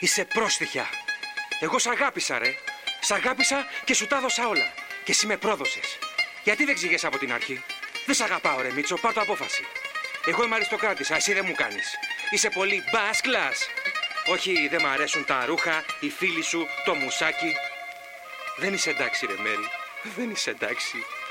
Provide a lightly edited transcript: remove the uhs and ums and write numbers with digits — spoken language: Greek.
Είσαι πρόστιχια. Εγώ σ' αγάπησα, ρε. Σ' αγάπησα και σου τα έδωσα όλα. Και εσύ με πρόδωσες. Γιατί δεν ξηγέσαι από την αρχή? Δεν σ' αγαπάω, ρε Μίτσο, πάρ' το απόφαση. Εγώ είμαι αριστοκράτησα, εσύ δεν μου κάνεις. Είσαι πολύ μπας κλάς. Όχι, δεν μ' αρέσουν τα ρούχα, οι φίλοι σου, το μουσάκι. Δεν είσαι εντάξει, ρε Μέρη. Δεν είσαι εντάξει.